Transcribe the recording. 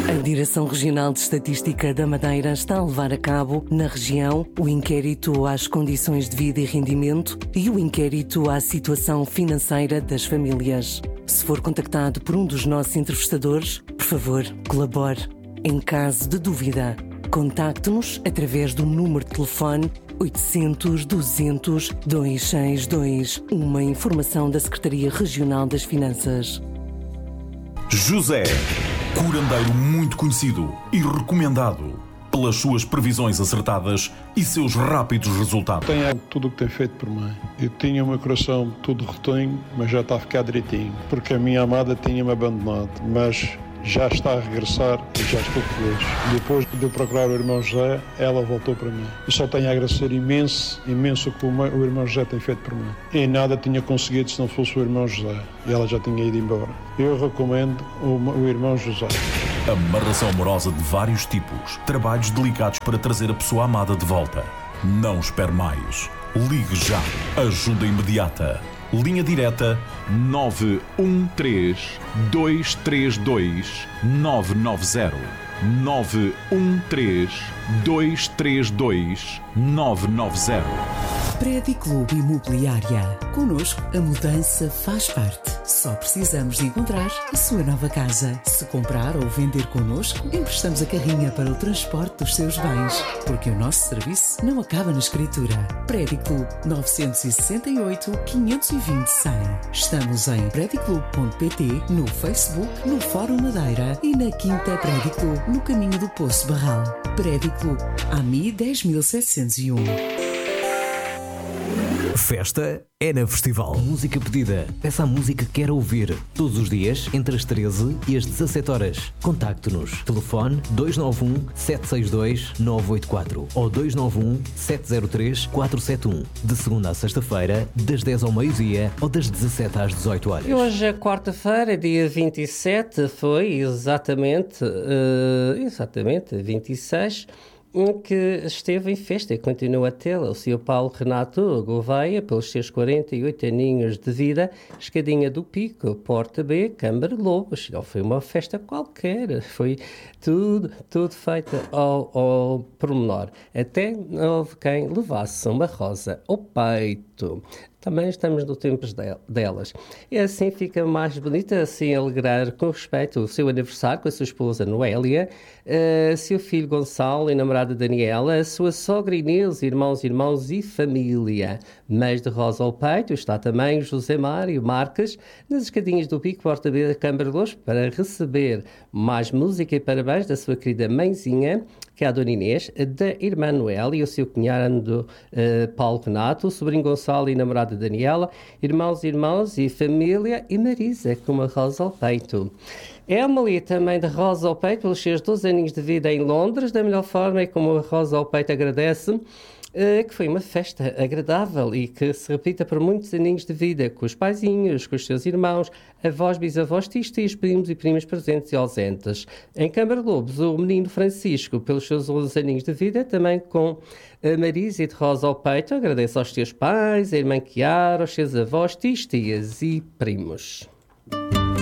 A Direção Regional de Estatística da Madeira está a levar a cabo, na região, o inquérito às condições de vida e rendimento e o inquérito à situação financeira das famílias. Se for contactado por um dos nossos entrevistadores, por favor, colabore. Em caso de dúvida, contacte-nos através do número de telefone 800 200 262, uma informação da Secretaria Regional das Finanças. José, curandeiro muito conhecido e recomendado pelas suas previsões acertadas e seus rápidos resultados. Tenho tudo o que tem feito por mim. Eu tinha o meu coração todo rotinho, mas já está a ficar direitinho, porque a minha amada tinha-me abandonado, mas já está a regressar e já estou feliz. Depois de eu procurar o irmão José, ela voltou para mim. Eu só tenho a agradecer imenso o que o irmão José tem feito por mim. E nada tinha conseguido se não fosse o irmão José. E ela já tinha ido embora. Eu recomendo o irmão José. Amarração amorosa de vários tipos. Trabalhos delicados para trazer a pessoa amada de volta. Não espere mais. Ligue já. Ajuda imediata. Linha direta 913 232 990. 913 232 990. Prédio Clube Imobiliária. Connosco, a mudança faz parte. Só precisamos de encontrar a sua nova casa. Se comprar ou vender connosco, emprestamos a carrinha para o transporte dos seus bens. Porque o nosso serviço não acaba na escritura. Prédio Clube 968 520 100. Estamos em prediclube.pt, no Facebook, no Fórum Madeira e na Quinta Prédio Clube, no caminho do Poço Barral. Prédio Clube, AMI 10701. Festa é na Festival. Música pedida. Peça a música que quer ouvir. Todos os dias, entre as 13 e as 17 horas. Contacte-nos. Telefone 291-762-984 ou 291-703-471. De segunda a sexta-feira, das 10 ao meio-dia ou das 17 às 18 horas. E hoje é quarta-feira, dia 27, foi exatamente 26, que esteve em festa e continua a tê-la. O Sr. Paulo Renato Gouveia, pelos seus 48 aninhos de vida, Escadinha do Pico, Porta B, Câmara Lobos. Não foi uma festa qualquer, foi tudo feito ao pormenor. Até houve quem levasse uma rosa ao peito. Também estamos no tempo delas. E assim fica mais bonita, assim alegrar com respeito o seu aniversário com a sua esposa Noélia, seu filho Gonçalo e namorada Daniela, a sua sogra Inês, irmãos e família. Mês de rosa ao peito está também José Mário Marques, nas Escadinhas do Pico, Porta B da Câmara de Lobos, para receber mais música e parabéns da sua querida mãezinha, que é a Dona Inês, da irmã Noélia e o seu cunhado Paulo Renato, o sobrinho Gonçalo e namorada Daniela, irmãos e família, e Marisa com uma rosa ao peito. Emily também de rosa ao peito pelos seus 12 aninhos de vida em Londres, da melhor forma e como a rosa ao peito agradece, que foi uma festa agradável e que se repita por muitos aninhos de vida, com os paizinhos, com os seus irmãos, avós, bisavós, tios, primos e primas presentes e ausentes. Em Câmara de Lobos, o menino Francisco, pelos seus 11 aninhos de vida, também com a Marisa de rosa ao peito, agradece aos teus pais, a irmã Chiara, aos seus avós, tios, tias e primos.